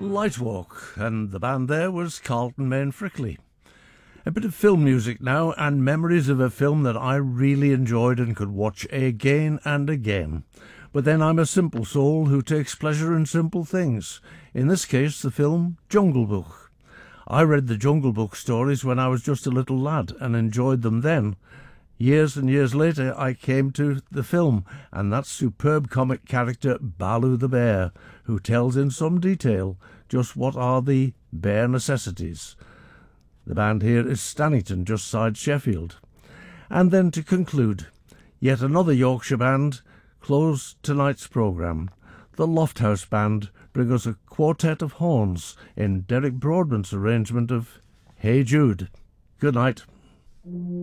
Lightwalk, and the band there was Carlton Main Frickley. A bit of film music now, and memories of a film that I really enjoyed and could watch again and again. But then I'm a simple soul who takes pleasure in simple things. In this case, the film Jungle Book. I read the Jungle Book stories when I was just a little lad and enjoyed them then. Years and years later, I came to the film, and that superb comic character Baloo the Bear, who tells in some detail just what are the bare necessities. The band here is Stannington, just side Sheffield. And then to conclude, yet another Yorkshire band close tonight's programme. The Lofthouse Band bring us a quartet of horns in Derek Broadbent's arrangement of Hey Jude. Good night.